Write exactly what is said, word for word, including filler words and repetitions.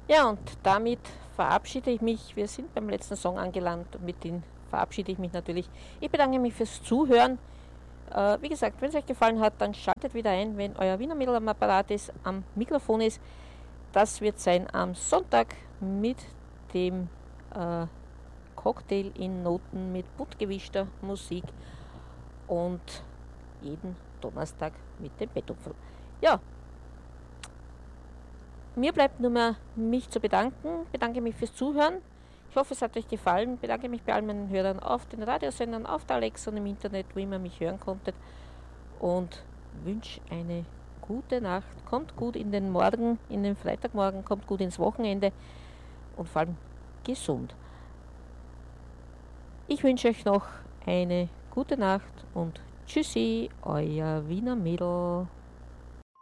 Ja, und damit verabschiede ich mich. Wir sind beim letzten Song angelangt und mit dem verabschiede ich mich natürlich. Ich bedanke mich fürs Zuhören. Äh, wie gesagt, wenn es euch gefallen hat, dann schaltet wieder ein, wenn euer Wiener Mädel am Apparat ist, am Mikrofon ist. Das wird sein am Sonntag mit dem äh, Cocktail in Noten mit bunt gewischter Musik und jeden Donnerstag mit dem Bettupfel. Ja, mir bleibt nur mehr mich zu bedanken. Bedanke mich fürs Zuhören. Ich hoffe, es hat euch gefallen. Bedanke mich bei all meinen Hörern auf den Radiosendern, auf der Alexa und im Internet, wo immer mich hören konntet. Und wünsche eine gute Nacht. Kommt gut in den Morgen, in den Freitagmorgen, kommt gut ins Wochenende und vor allem gesund. Ich wünsche euch noch eine gute Nacht und tschüssi, euer Wiener Mädel.